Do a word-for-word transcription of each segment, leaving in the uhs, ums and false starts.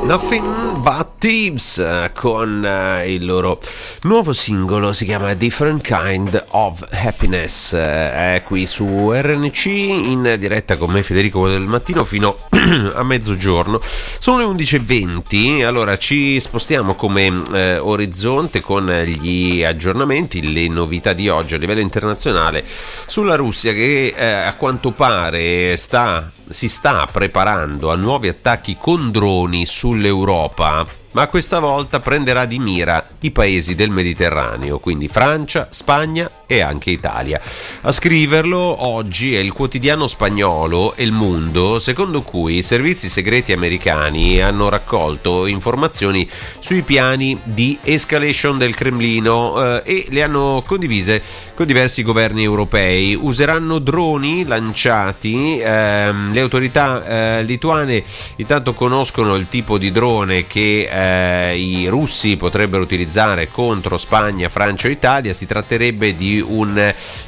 Nothing But Thieves con uh, il loro nuovo singolo, si chiama Different Kind of Happiness, uh, è qui su R N C in diretta con me Federico del mattino fino a mezzogiorno. Sono le undici e venti, allora ci spostiamo come uh, orizzonte con gli aggiornamenti, le novità di oggi a livello internazionale sulla Russia che uh, a quanto pare sta si sta preparando a nuovi attacchi con droni sull'Europa, ma questa volta prenderà di mira i paesi del Mediterraneo, quindi Francia, Spagna e anche Italia. A scriverlo oggi è il quotidiano spagnolo El Mundo, secondo cui i servizi segreti americani hanno raccolto informazioni sui piani di escalation del Cremlino eh, e le hanno condivise con diversi governi europei. Useranno droni lanciati, ehm, le autorità eh, lituane intanto conoscono il tipo di drone che eh, i russi potrebbero utilizzare contro Spagna, Francia o Italia. Si tratterebbe di un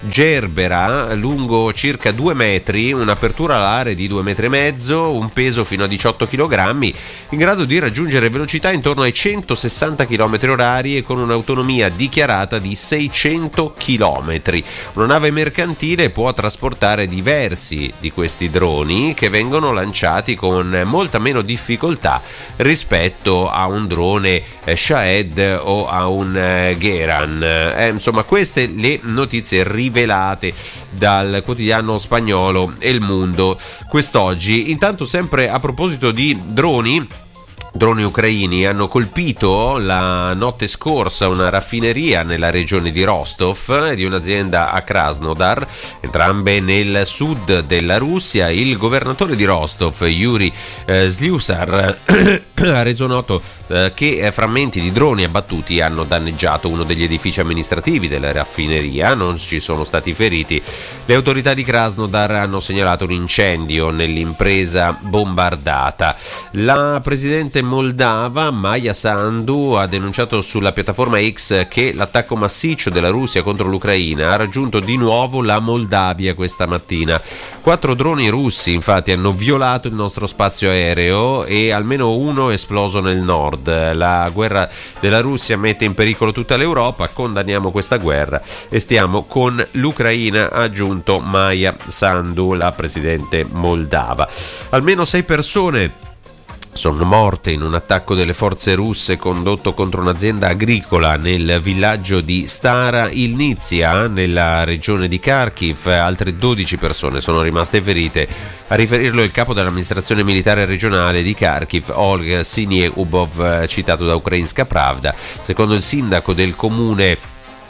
Gerbera lungo circa due metri, un'apertura alare di due metri e mezzo, un peso fino a diciotto chilogrammi, in grado di raggiungere velocità intorno ai centosessanta chilometri orari e con un'autonomia dichiarata di seicento chilometri. Una nave mercantile può trasportare diversi di questi droni che vengono lanciati con molta meno difficoltà rispetto a un drone Shahed o a un Geran. Eh, insomma, queste le notizie rivelate dal quotidiano spagnolo El Mundo quest'oggi. Intanto, sempre a proposito di droni, droni ucraini hanno colpito la notte scorsa una raffineria nella regione di Rostov di un'azienda a Krasnodar, entrambe nel sud della Russia. Il governatore di Rostov, Yuri eh, Sliusar, ha reso noto eh, che frammenti di droni abbattuti hanno danneggiato uno degli edifici amministrativi della raffineria. Non ci sono stati feriti. Le autorità di Krasnodar hanno segnalato un incendio nell'impresa bombardata. La presidente moldava Maia Sandu ha denunciato sulla piattaforma X che l'attacco massiccio della Russia contro l'Ucraina ha raggiunto di nuovo la Moldavia questa mattina. Quattro droni russi infatti hanno violato il nostro spazio aereo e almeno uno è esploso nel nord. La guerra della Russia mette in pericolo tutta l'Europa, condanniamo questa guerra e stiamo con l'Ucraina, ha aggiunto Maia Sandu, la presidente moldava. Almeno sei persone sono morte in un attacco delle forze russe condotto contro un'azienda agricola nel villaggio di Stara Ilnitsia nella regione di Kharkiv. Altre dodici persone sono rimaste ferite. A riferirlo il capo dell'amministrazione militare regionale di Kharkiv, Olga Sinieubov, citato da Ukrainska Pravda. Secondo il sindaco del comune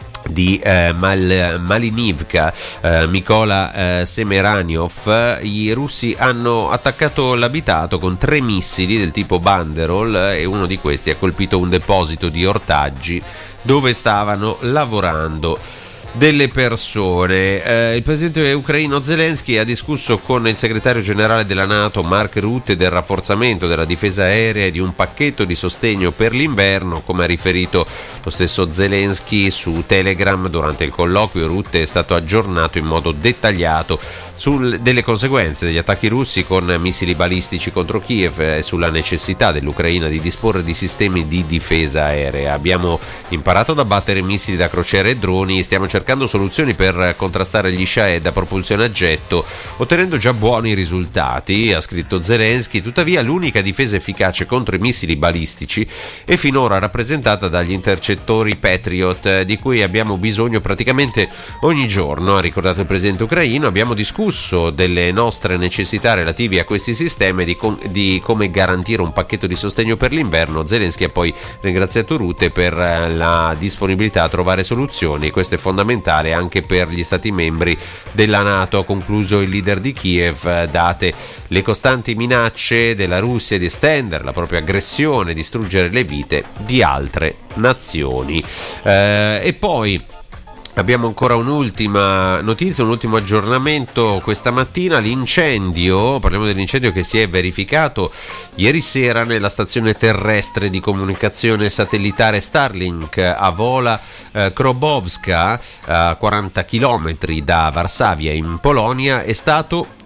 di eh, Mal, Malinivka, eh, Mikola eh, Semeraniov, i russi hanno attaccato l'abitato con tre missili del tipo Banderol e uno di questi ha colpito un deposito di ortaggi dove stavano lavorando delle persone. Eh, il presidente ucraino Zelensky ha discusso con il segretario generale della NATO Mark Rutte del rafforzamento della difesa aerea e di un pacchetto di sostegno per l'inverno. Come ha riferito lo stesso Zelensky su Telegram, durante il colloquio Rutte è stato aggiornato in modo dettagliato sulle delle conseguenze degli attacchi russi con missili balistici contro Kiev e sulla necessità dell'Ucraina di disporre di sistemi di difesa aerea. Abbiamo imparato ad abbattere missili da crociere e droni, stiamo cercando cercando soluzioni per contrastare gli Shahed a propulsione a getto, ottenendo già buoni risultati, ha scritto Zelensky. Tuttavia l'unica difesa efficace contro i missili balistici è finora rappresentata dagli intercettori Patriot, di cui abbiamo bisogno praticamente ogni giorno, ha ricordato il presidente ucraino. Abbiamo discusso delle nostre necessità relative a questi sistemi e di, com- di come garantire un pacchetto di sostegno per l'inverno. Zelensky ha poi ringraziato Rutte per la disponibilità a trovare soluzioni. Questo è fondamentale anche per gli stati membri della NATO, ha concluso il leader di Kiev, date le costanti minacce della Russia di estendere la propria aggressione e distruggere le vite di altre nazioni. Eh, e poi abbiamo ancora un'ultima notizia, un ultimo aggiornamento questa mattina. L'incendio, parliamo dell'incendio che si è verificato ieri sera nella stazione terrestre di comunicazione satellitare Starlink a Wola eh, Krobowska, a quaranta chilometri da Varsavia in Polonia. È stato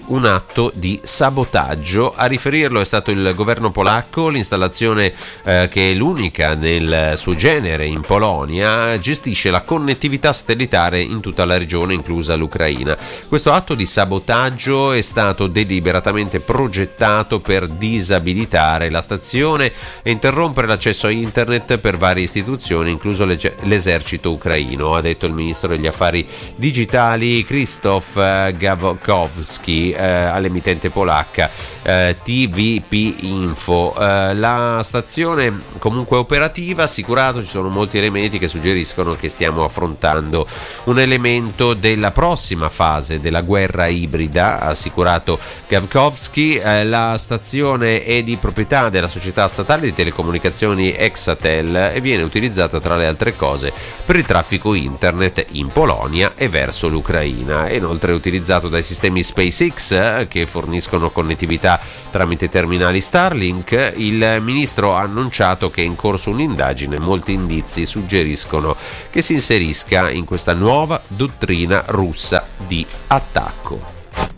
un atto di sabotaggio. A riferirlo è stato il governo polacco. L'installazione, eh, che è l'unica nel suo genere in Polonia, gestisce la connettività satellitare in tutta la regione, inclusa l'Ucraina. Questo atto di sabotaggio è stato deliberatamente progettato per disabilitare la stazione e interrompere l'accesso a internet per varie istituzioni, incluso l'esercito ucraino, ha detto il ministro degli affari digitali Krzysztof Gawkowski eh, all'emittente polacca eh, T V P Info. Eh, la stazione comunque operativa, assicurato, ci sono molti elementi che suggeriscono che stiamo affrontando un elemento della prossima fase della guerra ibrida, ha assicurato Gawkowski. Eh, la stazione è di proprietà della società statale di telecomunicazioni Exatel e viene utilizzata tra le altre cose per il traffico internet in Polonia e verso l'Ucraina. È inoltre utilizzato dai sistemi SpaceX che forniscono connettività tramite terminali Starlink. Il ministro ha annunciato che è in corso un'indagine, molti indizi suggeriscono che si inserisca in questa nuova dottrina russa di attacco.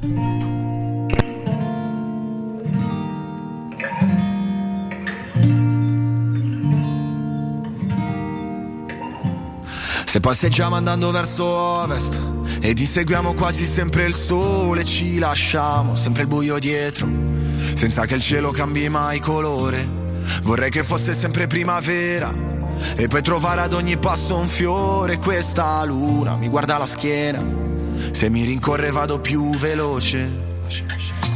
Se passeggiamo andando verso ovest ed inseguiamo quasi sempre il sole, ci lasciamo sempre il buio dietro, senza che il cielo cambi mai colore. Vorrei che fosse sempre primavera e poi trovare ad ogni passo un fiore. Questa luna mi guarda la schiena, se mi rincorre vado più veloce.